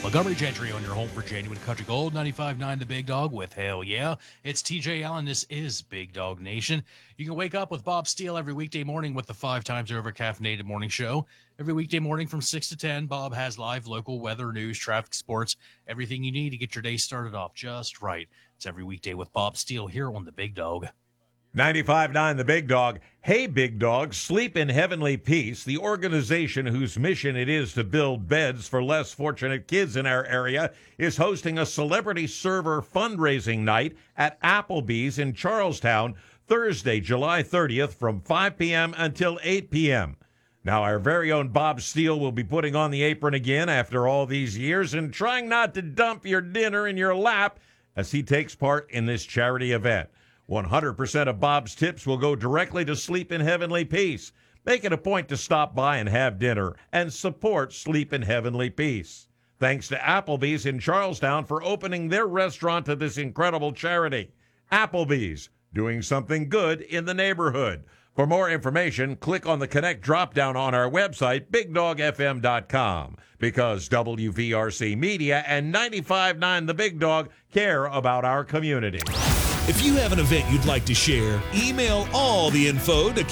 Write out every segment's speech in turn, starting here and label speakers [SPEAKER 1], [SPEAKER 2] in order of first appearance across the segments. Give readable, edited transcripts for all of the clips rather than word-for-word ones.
[SPEAKER 1] Montgomery Gentry on your home for genuine country gold, 95.9 The Big Dog with Hell Yeah. It's TJ Allen. This is Big Dog Nation. You can wake up with Bob Steele every weekday morning with the 5 times over caffeinated morning show. Every weekday morning from 6 to 10, Bob has live local weather, news, traffic, sports, everything you need to get your day started off just right. It's every weekday with Bob Steele here on The Big Dog.
[SPEAKER 2] 95.9 The Big Dog. Hey, Big Dog, Sleep in Heavenly Peace, the organization whose mission it is to build beds for less fortunate kids in our area, is hosting a celebrity server fundraising night at Applebee's in Charlestown, Thursday, July 30th from 5 p.m. until 8 p.m. Now, our very own Bob Steele will be putting on the apron again after all these years and trying not to dump your dinner in your lap as he takes part in this charity event. 100% of Bob's tips will go directly to Sleep in Heavenly Peace. Make it a point to stop by and have dinner and support Sleep in Heavenly Peace. Thanks to Applebee's in Charlestown for opening their restaurant to this incredible charity. Applebee's, doing something good in the neighborhood. For more information, click on the Connect drop-down on our website, BigDogFM.com, because WVRC Media and 95.9 The Big Dog care about our community.
[SPEAKER 3] If you have an event you'd like to share, email all the info to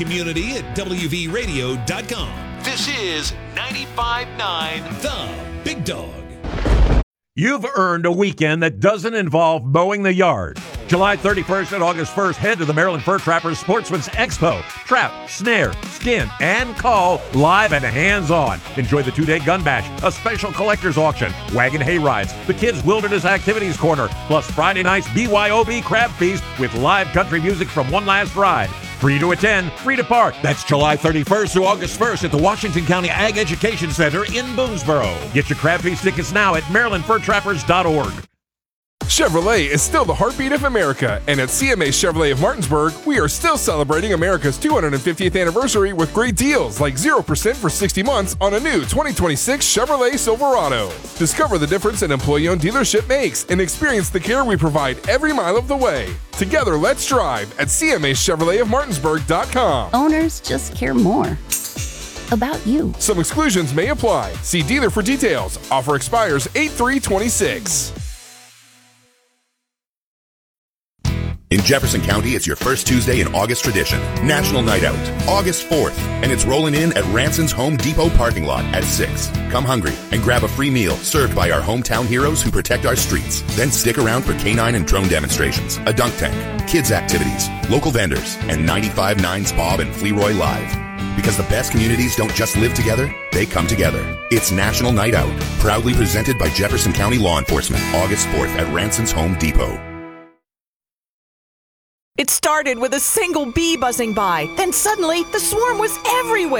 [SPEAKER 3] community@wvradio.com. This is 95.9 The Big Dog.
[SPEAKER 2] You've earned a weekend that doesn't involve mowing the yard. July 31st and August 1st, head to the Maryland Fur Trappers Sportsman's Expo. Trap, snare, skin, and call live and hands-on. Enjoy the 2-day gun bash, a special collector's auction, wagon hay rides, the Kids Wilderness Activities Corner, plus Friday night's BYOB Crab Feast with live country music from One Last Ride. Free to attend, free to park. That's July 31st through August 1st at the Washington County Ag Education Center in Boonesboro. Get your Crab Feast tickets now at MarylandFurTrappers.org.
[SPEAKER 4] Chevrolet is still the heartbeat of America, and at CMA Chevrolet of Martinsburg, we are still celebrating America's 250th anniversary with great deals like 0% for 60 months on a new 2026 Chevrolet Silverado. Discover the difference an employee-owned dealership makes and experience the care we provide every mile of the way. Together, let's drive at CMAChevroletofMartinsburg.com.
[SPEAKER 5] Owners just care more about you.
[SPEAKER 4] Some exclusions may apply. See dealer for details. Offer expires 8/3/26.
[SPEAKER 6] In Jefferson County, it's your first Tuesday in August tradition, National Night Out, August 4th, and it's rolling in at Ranson's Home Depot parking lot at 6. Come hungry and grab a free meal served by our hometown heroes who protect our streets. Then stick around for canine and drone demonstrations, a dunk tank, kids activities, local vendors, and 95.9's Bob and Fleroy Live. Because the best communities don't just live together, they come together. It's National Night Out, proudly presented by Jefferson County Law Enforcement, August 4th at Ranson's Home Depot.
[SPEAKER 7] It started with a single bee buzzing by. Then suddenly, the swarm was everywhere.